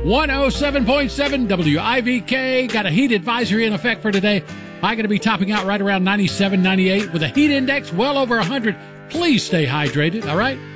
107.7 WIVK. Got a heat advisory in effect for today. High going to be topping out right around 97, 98 with a heat index well over 100. Please stay hydrated, all right?